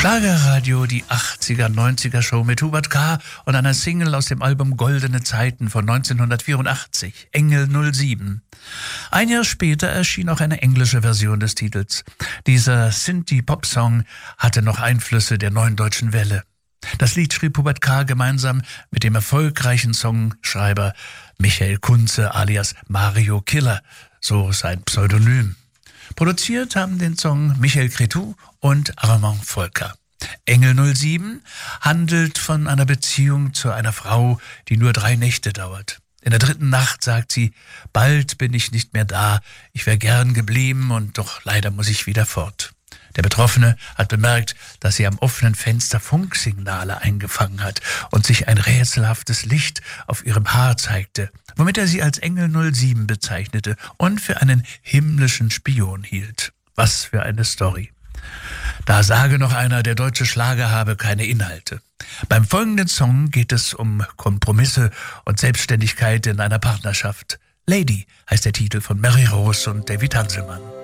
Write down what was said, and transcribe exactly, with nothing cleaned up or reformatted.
Schlagerradio, die achtziger, neunziger Show mit Hubert K. und einer Single aus dem Album Goldene Zeiten von neunzehnhundertvierundachtzig, Engel null sieben. Ein Jahr später erschien auch eine englische Version des Titels. Dieser Synthie-Pop-Song hatte noch Einflüsse der Neuen Deutschen Welle. Das Lied schrieb Hubert K. gemeinsam mit dem erfolgreichen Songschreiber Michael Kunze alias Mario Killer, so sein Pseudonym. Produziert haben den Song Michael Cretu und Armand Volker. Engel null sieben handelt von einer Beziehung zu einer Frau, die nur drei Nächte dauert. In der dritten Nacht sagt sie, bald bin ich nicht mehr da, ich wäre gern geblieben und doch leider muss ich wieder fort. Der Betroffene hat bemerkt, dass sie am offenen Fenster Funksignale eingefangen hat und sich ein rätselhaftes Licht auf ihrem Haar zeigte, womit er sie als Engel null sieben bezeichnete und für einen himmlischen Spion hielt. Was für eine Story. Da sage noch einer, der deutsche Schlager habe keine Inhalte. Beim folgenden Song geht es um Kompromisse und Selbstständigkeit in einer Partnerschaft. Lady heißt der Titel von Mary Rose und David Hanselmann.